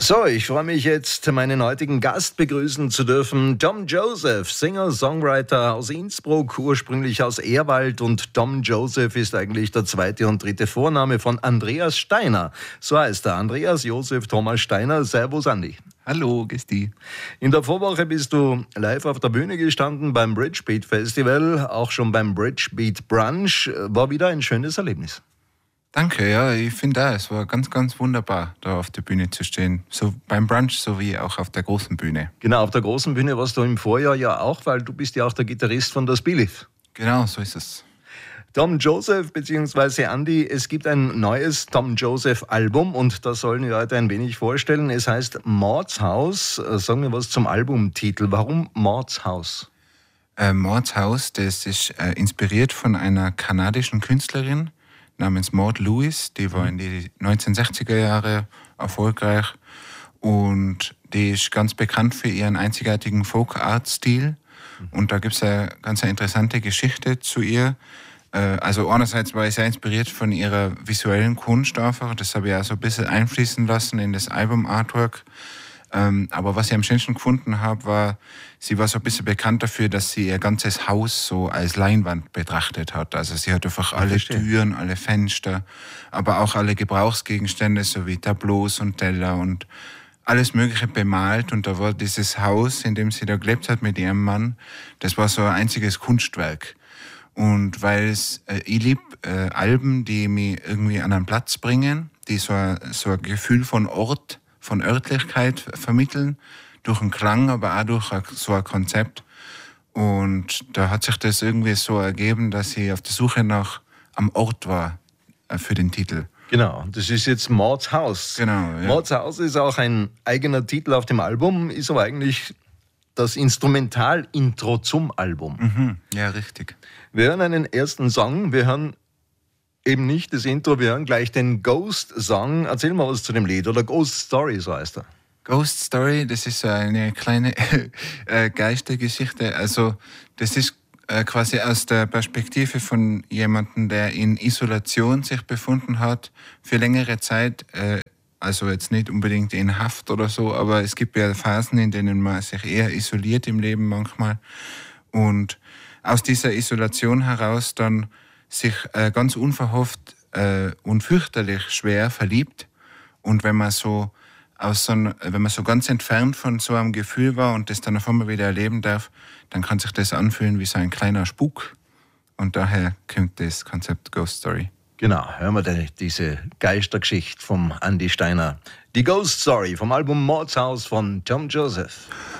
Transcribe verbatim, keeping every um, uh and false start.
So, ich freue mich jetzt, meinen heutigen Gast begrüßen zu dürfen. Tom Joseph, Singer, Songwriter aus Innsbruck, ursprünglich aus Ehrwald. Und Tom Joseph ist eigentlich der zweite und dritte Vorname von Andreas Steiner. So heißt er, Andreas Joseph Thomas Steiner. Servus, Andi. Hallo, Gisti. In der Vorwoche bist du live auf der Bühne gestanden beim Bridgebeat Festival, auch schon beim Bridgebeat Brunch. War wieder ein schönes Erlebnis. Danke, ja, ich finde auch, es war ganz, ganz wunderbar, da auf der Bühne zu stehen. So beim Brunch sowie auch auf der großen Bühne. Genau, auf der großen Bühne warst du im Vorjahr ja auch, weil du bist ja auch der Gitarrist von der Spilith. Genau, so ist es. Tom Joseph bzw. Andy, es gibt ein neues Tom Joseph Album und das sollen wir heute ein wenig vorstellen. Es heißt Mordshaus. Sag mir was zum Albumtitel. Warum Mordshaus? Äh, Mordshaus, das ist äh, inspiriert von einer kanadischen Künstlerin namens Maud Lewis. Die war in die neunzehnhundertsechziger Jahre erfolgreich und die ist ganz bekannt für ihren einzigartigen Folk-Art-Stil. Und da gibt es eine ganz interessante Geschichte zu ihr. Also einerseits war ich sehr inspiriert von ihrer visuellen Kunst einfach. Das habe ich auch so ein bisschen einfließen lassen in das Album-Artwork. Aber was ich am schönsten gefunden habe, war, sie war so ein bisschen bekannt dafür, dass sie ihr ganzes Haus so als Leinwand betrachtet hat. Also sie hat einfach alle Türen, alle Fenster, aber auch alle Gebrauchsgegenstände, so wie Tableaus und Teller und alles Mögliche bemalt. Und da war dieses Haus, in dem sie da gelebt hat mit ihrem Mann, das war so ein einziges Kunstwerk. Und weil es, äh, ich liebe äh, Alben, die mich irgendwie an einen Platz bringen, die so ein, so ein Gefühl von Ort, von Örtlichkeit vermitteln, durch einen Klang, aber auch durch so ein Konzept. Und da hat sich das irgendwie so ergeben, dass ich auf der Suche nach am Ort war äh, für den Titel. Genau, das ist jetzt Mordshaus. Genau, ja. Mordshaus ist auch ein eigener Titel auf dem Album, ist aber eigentlich das Instrumental-Intro zum Album. Mhm, ja, richtig. Wir hören einen ersten Song, wir hören eben nicht das Intro, wir hören gleich den Ghost-Song. Erzähl mal was zu dem Lied, oder Ghost Story, so heißt er. Ghost Story, das ist so eine kleine äh, Geistergeschichte. Also das ist äh, quasi aus der Perspektive von jemandem, der in Isolation sich befunden hat, für längere Zeit. Äh, also jetzt nicht unbedingt in Haft oder so, aber es gibt ja Phasen, in denen man sich eher isoliert im Leben manchmal. Und aus dieser Isolation heraus dann sich äh, ganz unverhofft äh, und fürchterlich schwer verliebt. Und wenn man so aus so ein, wenn man so ganz entfernt von so einem Gefühl war und das dann auf einmal wieder erleben darf, dann kann sich das anfühlen wie so ein kleiner Spuk. Und daher kommt das Konzept Ghost Story. Genau, hören wir denn diese Geistergeschichte vom Andy Steiner. Die Ghost Story vom Album Mordshaus von Tom Joseph.